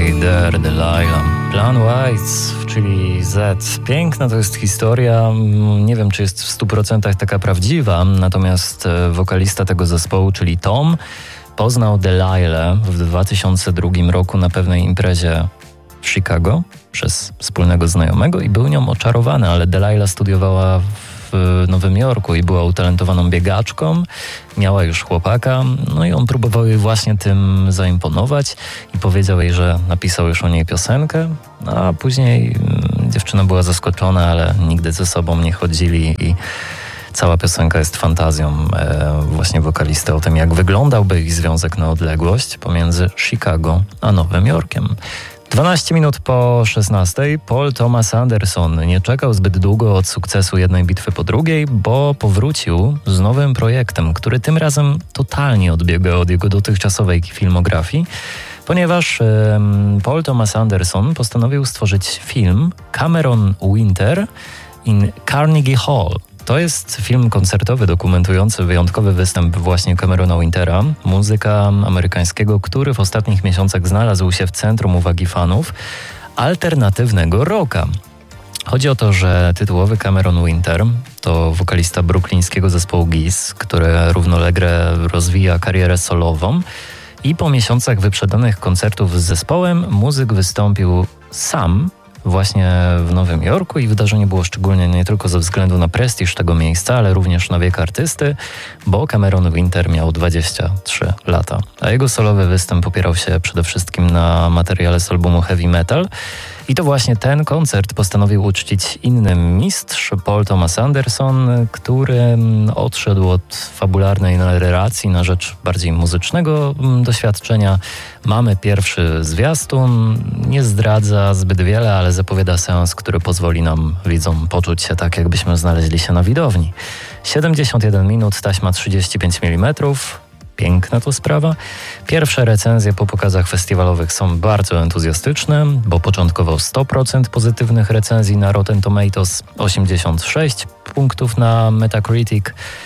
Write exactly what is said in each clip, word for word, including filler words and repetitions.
Hey there, Delilah. Plan White, czyli Z. Piękna to jest historia. Nie wiem, czy jest w stu procentach taka prawdziwa, natomiast wokalista tego zespołu, czyli Tom, poznał Delilah w dwa tysiące drugim roku na pewnej imprezie w Chicago przez wspólnego znajomego i był nią oczarowany, ale Delilah studiowała w Nowym Jorku i była utalentowaną biegaczką, miała już chłopaka, no i on próbował jej właśnie tym zaimponować i powiedział jej, że napisał już o niej piosenkę, a później dziewczyna była zaskoczona, ale nigdy ze sobą nie chodzili i cała piosenka jest fantazją e, właśnie wokalisty o tym, jak wyglądałby ich związek na odległość pomiędzy Chicago a Nowym Jorkiem. dwanaście minut po szesnastej Paul Thomas Anderson nie czekał zbyt długo od sukcesu jednej bitwy po drugiej, bo powrócił z nowym projektem, który tym razem totalnie odbiega od jego dotychczasowej filmografii, ponieważ e, Paul Thomas Anderson postanowił stworzyć film Cameron Winter in Carnegie Hall. To jest film koncertowy dokumentujący wyjątkowy występ właśnie Camerona Wintera, muzyka amerykańskiego, który w ostatnich miesiącach znalazł się w centrum uwagi fanów alternatywnego rocka. Chodzi o to, że tytułowy Cameron Winter to wokalista bruklińskiego zespołu Gees, który równolegle rozwija karierę solową i po miesiącach wyprzedanych koncertów z zespołem muzyk wystąpił sam właśnie w Nowym Jorku i wydarzenie było szczególnie nie tylko ze względu na prestiż tego miejsca, ale również na wiek artysty, bo Cameron Winter miał dwadzieścia trzy lata, a jego solowy występ opierał się przede wszystkim na materiale z albumu Heavy Metal i to właśnie ten koncert postanowił uczcić inny mistrz, Paul Thomas Anderson, który odszedł od fabularnej narracji na rzecz bardziej muzycznego doświadczenia. Mamy pierwszy zwiastun, nie zdradza zbyt wiele, ale zapowiada seans, który pozwoli nam, widzom, poczuć się tak, jakbyśmy znaleźli się na widowni. siedemdziesiąt jeden minut, taśma trzydzieści pięć milimetrów. Piękna to sprawa. Pierwsze recenzje po pokazach festiwalowych są bardzo entuzjastyczne, bo początkowo sto procent pozytywnych recenzji na Rotten Tomatoes, osiemdziesiąt sześć punktów na Metacritic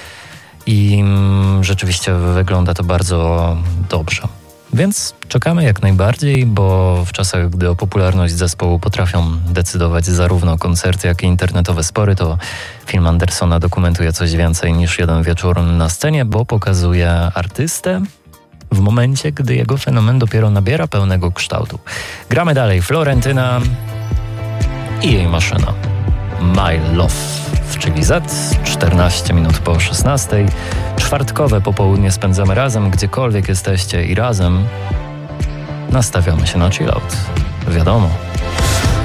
i mm, rzeczywiście wygląda to bardzo dobrze. Więc czekamy jak najbardziej, bo w czasach, gdy o popularność zespołu potrafią decydować zarówno koncerty, jak i internetowe spory, to film Andersona dokumentuje coś więcej niż jeden wieczór na scenie, bo pokazuje artystę w momencie, gdy jego fenomen dopiero nabiera pełnego kształtu. Gramy dalej. Florentyna i jej maszyna. My Love, czyli Z, czternaście minut po szesnastej. Czwartkowe popołudnie spędzamy razem, gdziekolwiek jesteście i razem nastawiamy się na chill out. Wiadomo.